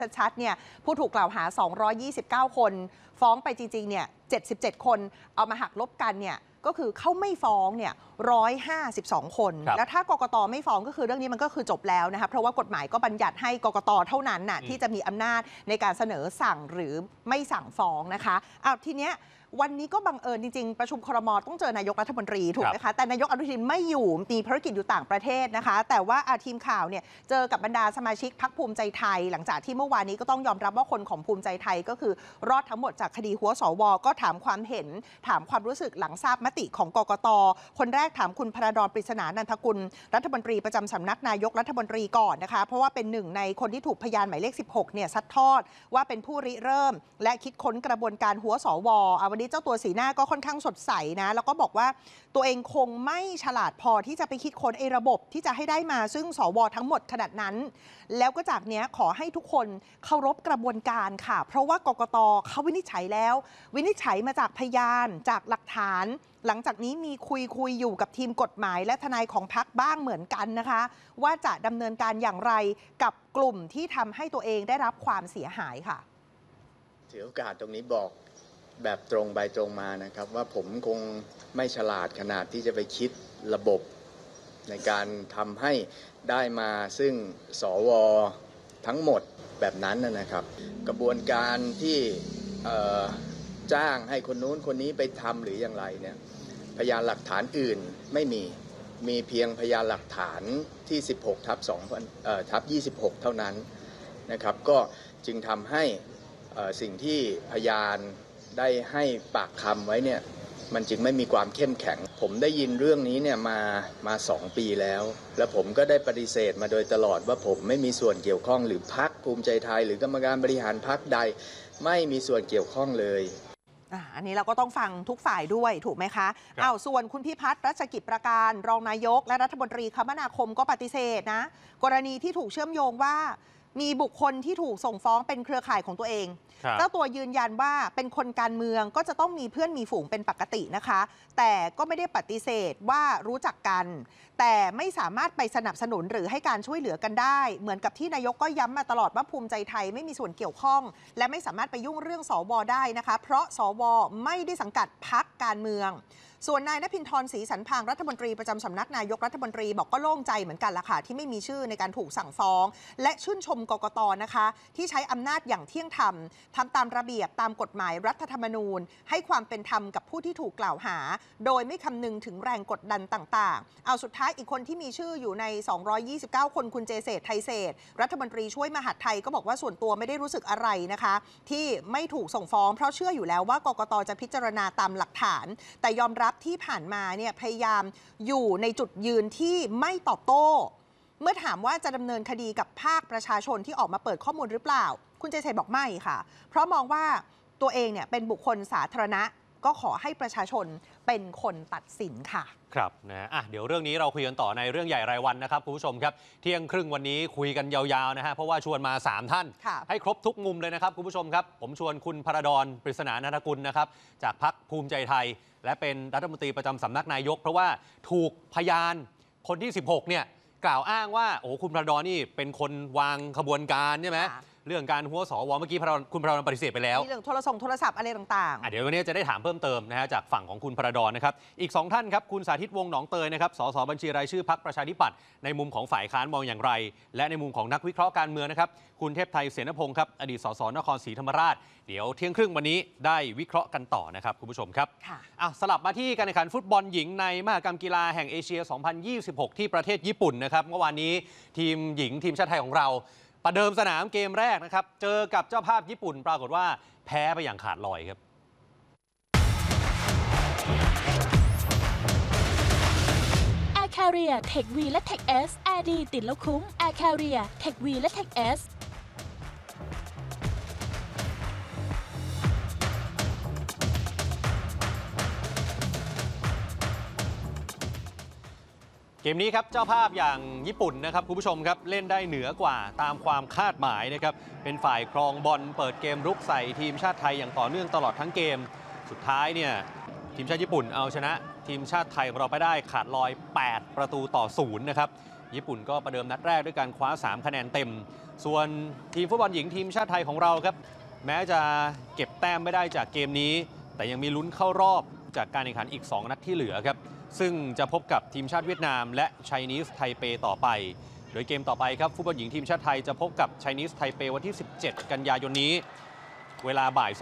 ชัดเนี่ยผู้ถูกกล่าวหา229คนฟ้องไปจริงๆเนี่ย77คนเอามาหักลบกันเนี่ยก็คือเขาไม่ฟ้องเนี่ย152คนแล้วถ้ากกตไม่ฟ้องก็คือเรื่องนี้มันก็คือจบแล้วนะคะเพราะว่ากฎหมายก็บัญญัติให้กกตเท่านั้นน่ะที่จะมีอำนาจในการเสนอสั่งหรือไม่สั่งฟ้องนะคะทีเนี้ยวันนี้ก็บังเอิญจริงๆประชุมครม.ต้องเจอนายกรัฐมนตรีถูกไหมคะแต่นายกอนุทินไม่อยู่มีภารกิจอยู่ต่างประเทศนะคะแต่ว่าทีมข่าวเนี่ยเจอกับบรรดาสมาชิกพรรคภูมิใจไทยหลังจากที่เมื่อวานนี้ก็ต้องยอมรับว่าคนของภูมิใจไทยก็คือรอดทั้งหมดจากคดีหัวสว.ก็ถามความเห็นถามความรู้สึกหลังทราบมติของกกต.คนแรกถามคุณพระดร ปริศนานันทกุลรัฐมนตรีประจำสำนักนายกรัฐมนตรีก่อนนะคะเพราะว่าเป็นหนึ่งในคนที่ถูกพยานหมายเลข16เนี่ยซัดทอดว่าเป็นผู้ริเริ่มและคิดค้นกระบวนการหัวสว.วันนี้เจ้าตัวสีหน้าก็ค่อนข้างสดใสนะแล้วก็บอกว่าตัวเองคงไม่ฉลาดพอที่จะไปคิดค้นระบบที่จะให้ได้มาซึ่งสว.ทั้งหมดขนาดนั้นแล้วก็จากนี้ขอให้ทุกคนเคารพกระบวนการค่ะเพราะว่ากกต.เขาวินิจฉัยแล้ววินิจฉัยมาจากพยานจากหลักฐานหลังจากนี้มีคุยอยู่กับทีมกฎหมายและทนายของพรรคบ้างเหมือนกันนะคะว่าจะดำเนินการอย่างไรกับกลุ่มที่ทำให้ตัวเองได้รับความเสียหายค่ะถือโอกาสตรงนี้บอกแบบตรงไปตรงมานะครับว่าผมคงไม่ฉลาดขนาดที่จะไปคิดระบบในการทำให้ได้มาซึ่งสว.ทั้งหมดแบบนั้นนะครับกระบวนการที่จ้างให้คนนู้นคนนี้ไปทำหรืออย่างไรเนี่ยพยานหลักฐานอื่นไม่มีเพียงพยานหลักฐานที่16/26เท่านั้นนะครับก็จึงทำให้สิ่งที่พยานได้ให้ปากคำไว้เนี่ยมันจึงไม่มีความเข้มแข็งผมได้ยินเรื่องนี้เนี่ยมา2 ปีแล้วผมก็ได้ปฏิเสธมาโดยตลอดว่าผมไม่มีส่วนเกี่ยวข้องหรือพรรคภูมิใจไทยหรือกรรมการบริหารพรรคใดไม่มีส่วนเกี่ยวข้องเลยอันนี้เราก็ต้องฟังทุกฝ่ายด้วยถูกไหมคะส่วนคุณพิพัฒน์รัชกิจประการรองนายกและรัฐมนตรีคมนาคมก็ปฏิเสธนะกรณีที่ถูกเชื่อมโยงว่ามีบุคคลที่ถูกส่งฟ้องเป็นเครือข่ายของตัวเองเจ้าตัวยืนยันว่าเป็นคนการเมืองก็จะต้องมีเพื่อนมีฝูงเป็นปกตินะคะแต่ก็ไม่ได้ปฏิเสธว่ารู้จักกันแต่ไม่สามารถไปสนับสนุนหรือให้การช่วยเหลือกันได้เหมือนกับที่นายกก็ย้ำมาตลอดว่าภูมิใจไทยไม่มีส่วนเกี่ยวข้องและไม่สามารถไปยุ่งเรื่องสว.ได้นะคะเพราะสว.ไม่ได้สังกัดพรรคการเมืองส่วนนายณภินทร์ ศรีสันพางรัฐมนตรีประจำสำนักนายกรัฐมนตรีบอกก็โล่งใจเหมือนกันละค่ะที่ไม่มีชื่อในการถูกสั่งฟ้องและชื่นชมกกต.นะคะที่ใช้อำนาจอย่างเที่ยงธรรมทำตามระเบียบตามกฎหมายรัฐธรรมนูญให้ความเป็นธรรมกับผู้ที่ถูกกล่าวหาโดยไม่คำนึงถึงแรงกดดันต่างๆเอาสุดท้ายอีกคนที่มีชื่ออยู่ใน229คนคุณเจเศรษฐ์ไทยเศรษฐ์รัฐมนตรีช่วยมหาดไทยก็บอกว่าส่วนตัวไม่ได้รู้สึกอะไรนะคะที่ไม่ถูกส่งฟ้องเพราะเชื่ออยู่แล้วว่ากกต.จะพิจารณาตามหลักฐานแต่ยอมรับที่ผ่านมาเนี่ยพยายามอยู่ในจุดยืนที่ไม่ตอบโต้เมื่อถามว่าจะดำเนินคดีกับภาคประชาชนที่ออกมาเปิดข้อมูลหรือเปล่าคุณเจเศรษฐ์บอกไม่ค่ะเพราะมองว่าตัวเองเนี่ยเป็นบุคคลสาธารณะก็ขอให้ประชาชนเป็นคนตัดสินค่ะครับนะเดี๋ยวเรื่องนี้เราคุยกันต่อในเรื่องใหญ่รายวันนะครับคุณผู้ชมครับเที่ยงครึ่งวันนี้คุยกันยาวๆนะฮะเพราะว่าชวนมา3ท่านให้ครบทุกมุมเลยนะครับคุณผู้ชมครับผมชวนคุณพระดร ปริศนานันทกุลนะครับจากพรรคภูมิใจไทยและเป็นรัฐมนตรีประจำสำนักนายกเพราะว่าถูกพยานคนที่16เนี่ยกล่าวอ้างว่าโอ้คุณพระดรนี่เป็นคนวางขบวนการใช่ไหมเรื่องการหัวสวเมื่อกี้คุณพระดรปฏิเสธไปแล้วเรื่องโทรศัพท์อะไรต่างๆเดี๋ยววันนี้จะได้ถามเพิ่มเติมนะฮะจากฝั่งของคุณพระดรนะครับอีก2ท่านครับคุณสาธิตวงศ์หนองเตยนะครับสสบัญชีรายชื่อพรรคประชาธิปัตย์ในมุมของฝ่ายค้านมองอย่างไรและในมุมของนักวิเคราะห์การเมืองนะครับคุณเทพไทยเสนพงศ์ครับอดีตสสนครศรีธรรมราชเดี๋ยวเที่ยงครึ่งวันนี้ได้วิเคราะห์กันต่อนะครับคุณผู้ชมครับสลับมาที่การแข่งขันฟุตบอลหญิงในมหกรรมกีฬาแห่งเอเชีย 2026 ที่ประเทศญี่ปุ่นนะครับเมื่อวานนี้ทีมหญิงทีมชาติไทยของเราประเดิมสนามเกมแรกนะครับเจอกับเจ้าภาพญี่ปุ่นปรากฏว่าแพ้ไปอย่างขาดลอยครับ Air Carrier Tech V และ Tech S Air ดีติดแล้วคุ้ม Air Carrier Tech V และ Tech S เกมนี้ครับเจ้าภาพอย่างญี่ปุ่นนะครับคุณผู้ชมครับเล่นได้เหนือกว่าตามความคาดหมายนะครับเป็นฝ่ายครองบอลเปิดเกมรุกใส่ทีมชาติไทยอย่างต่อเนื่องตลอดทั้งเกมสุดท้ายเนี่ยทีมชาติญี่ปุ่นเอาชนะทีมชาติไทยของเราไปได้ขาดลอย8-0นะครับญี่ปุ่นก็ประเดิมนัดแรกด้วยการคว้า 3 คะแนนเต็ม ส่วนทีมฟุตบอลหญิงทีมชาติไทยของเราครับ แม้จะเก็บแต้มไม่ได้จากเกมนี้ แต่ยังมีลุ้นเข้ารอบจากการแข่งขันอีก 2 นัดที่เหลือครับ ซึ่งจะพบกับทีมชาติเวียดนามและไชนีสไทเปต่อไป โดยเกมต่อไปครับฟุตบอลหญิงทีมชาติไทยจะพบกับไชนีสไทเปวันที่ 17 กันยายนนี้ เวลาบ่าย